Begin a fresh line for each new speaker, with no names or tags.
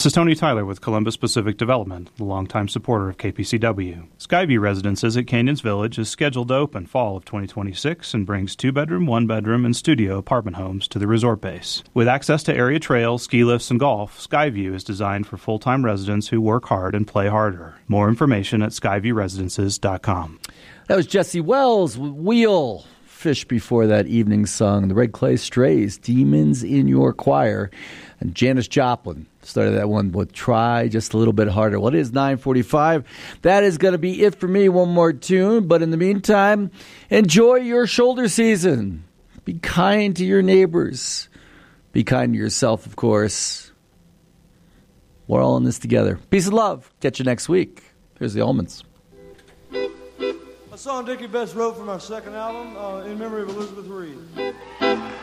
This is Tony Tyler with Columbus Pacific Development, the longtime supporter of KPCW. Skyview Residences at Canyons Village is scheduled to open fall of 2026 and brings 2-bedroom, 1-bedroom, and studio apartment homes to the resort base. With access to area trails, ski lifts, and golf, Skyview is designed for full-time residents who work hard and play harder. More information at skyviewresidences.com.
That was Jesse Wells with Wheel. Fish before that evening sung the Red Clay Strays, Demons in Your Choir. And Janis Joplin started that one with Try Just a Little Bit Harder. Well, it is 9:45. That is going to be it for me. One more tune. But in the meantime, enjoy your shoulder season. Be kind to your neighbors. Be kind to yourself, of course. We're all in this together. Peace and love. Catch you next week. Here's the Almonds.
A song Dickie Betts wrote from our second album, in memory of Elizabeth Reed.